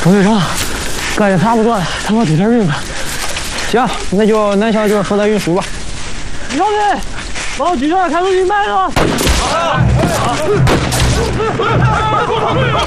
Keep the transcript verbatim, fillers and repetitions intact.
副队长，干的差不多了，他妈得点命吧。行，那就南桥就负责运输吧。小队，帮我举上看出去慢了。好。